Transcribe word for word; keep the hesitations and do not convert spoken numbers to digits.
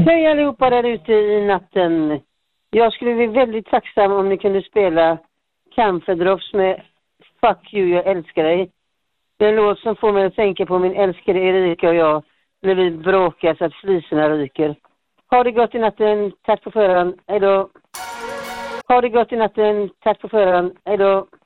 Hej allihopa där ute i natten. Jag skulle bli väldigt tacksam om ni kunde spela Camphor Drops med Fuck You, jag älskar dig. Det är en låt som får mig att tänka på min älskade Erika och jag när vi bråkar så att fliserna ryker. Ha det gott i natten, tack på förhand, hejdå. Ha det gott i natten, tack på förhand, hejdå.